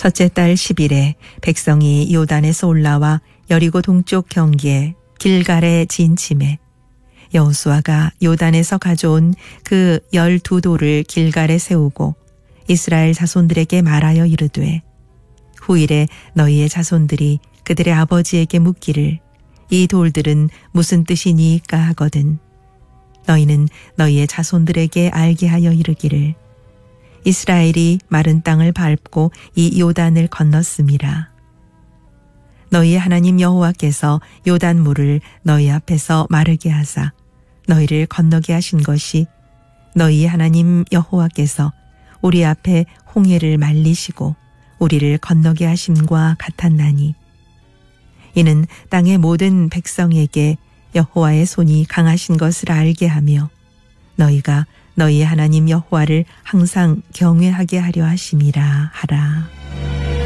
첫째 달 10일에 백성이 요단에서 올라와 여리고 동쪽 경계에 길갈에 진침해 여호수아가 요단에서 가져온 그 12돌을 길갈에 세우고 이스라엘 자손들에게 말하여 이르되 후일에 너희의 자손들이 그들의 아버지에게 묻기를 이 돌들은 무슨 뜻이니까 하거든 너희는 너희의 자손들에게 알게 하여 이르기를 이스라엘이 마른 땅을 밟고 이 요단을 건넜음이라. 너희의 하나님 여호와께서 요단물을 너희 앞에서 마르게 하사 너희를 건너게 하신 것이 너희의 하나님 여호와께서 우리 앞에 홍해를 말리시고 우리를 건너게 하심과 같았나니 이는 땅의 모든 백성에게 여호와의 손이 강하신 것을 알게 하며 너희가 너희의 하나님 여호와를 항상 경외하게 하려 하심이라 하라.